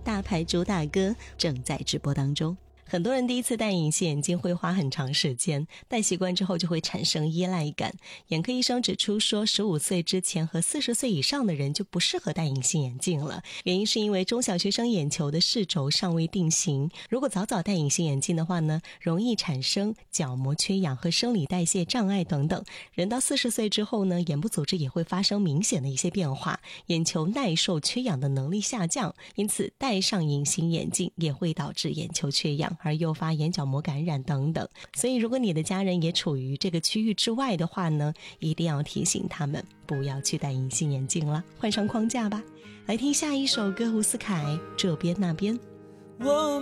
大牌主打歌正在直播当中。很多人第一次戴隐形眼镜会花很长时间，戴习惯之后就会产生依赖感。眼科医生指出说，15岁之前和40岁以上的人就不适合戴隐形眼镜了，原因是因为中小学生眼球的视轴尚未定型，如果早戴隐形眼镜的话呢，容易产生角膜缺氧和生理代谢障碍等等。人到40岁之后呢，眼部组织也会发生明显的一些变化，眼球耐受缺氧的能力下降，因此戴上隐形眼镜也会导致眼球缺氧，而诱发眼角膜感染等等。所以如果你的家人也处于这个区域之外的话呢，一定要提醒他们不要去戴隐形眼镜了，换上框架吧。来听下一首歌，胡思凯这边那边。